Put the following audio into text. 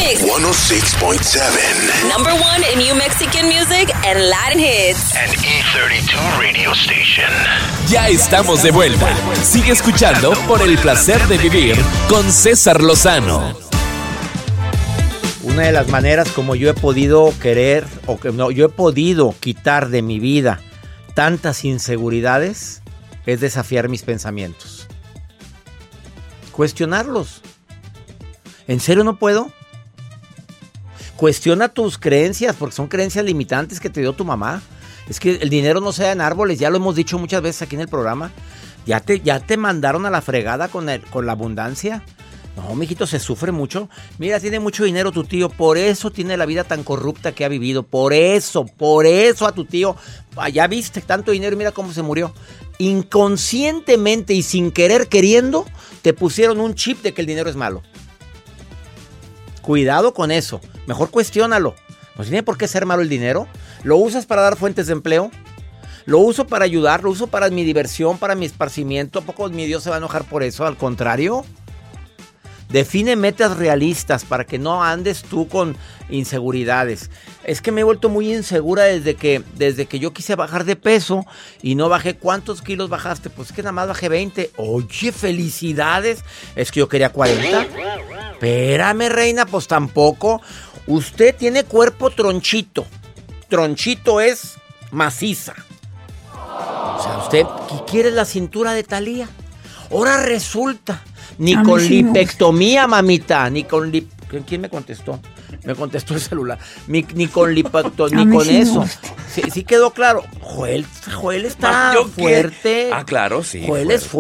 Mix. 106.7. Number one in New Mexican music and Latin hits. An E32 radio station. Ya estamos de vuelta. Sigue escuchando por el placer de vivir con César Lozano. Una de las maneras como yo he podido yo he podido quitar de mi vida tantas inseguridades es desafiar mis pensamientos. Cuestionarlos. ¿En serio no puedo? Cuestiona tus creencias, porque son creencias limitantes que te dio tu mamá. Es que el dinero no se da en árboles, ya lo hemos dicho muchas veces aquí en el programa. ¿Ya te mandaron a la fregada con la abundancia? No, mijito, se sufre mucho. Mira, tiene mucho dinero tu tío, por eso tiene la vida tan corrupta que ha vivido. Por eso a tu tío, ya viste tanto dinero y mira cómo se murió. Inconscientemente y sin querer queriendo, te pusieron un chip de que el dinero es malo. Cuidado con eso, mejor cuestiónalo. No tiene por qué ser malo el dinero. ¿Lo usas para dar fuentes de empleo? ¿Lo uso para ayudar? ¿Lo uso para mi diversión, para mi esparcimiento? ¿A poco mi Dios se va a enojar por eso? Al contrario. Define metas realistas para que no andes tú con inseguridades. Es que me he vuelto muy insegura desde que yo quise bajar de peso y no bajé. ¿Cuántos kilos bajaste? Pues es que nada más bajé 20. Oye, felicidades. Es que yo quería 40. Espérame, reina, pues tampoco. Usted tiene cuerpo tronchito. Tronchito es maciza. O sea, usted quiere la cintura de Thalía. Ahora resulta... Ni con lipectomía, mamita, ni con ¿quién me contestó? Me contestó el celular. Ni con lipectomía, ni con eso. Sí quedó claro. Joel está fuerte. Claro, sí. Joel es fuerte.